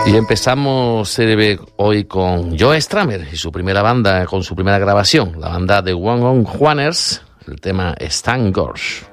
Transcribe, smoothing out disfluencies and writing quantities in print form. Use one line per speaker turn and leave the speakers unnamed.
Y empezamos hoy con Joe Strummer y su primera banda, con su primera grabación, la banda de One on Juaners, el tema Stan Gorge.